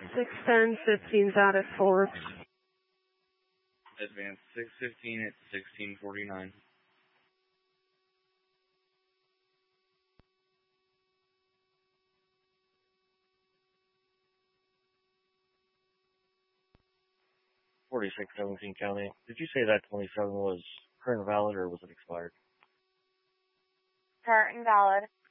610, 15's out at Forbes. Advance 615 at 1649. $46.17 County. Did you say that 27 was current valid or was it expired? Current and valid.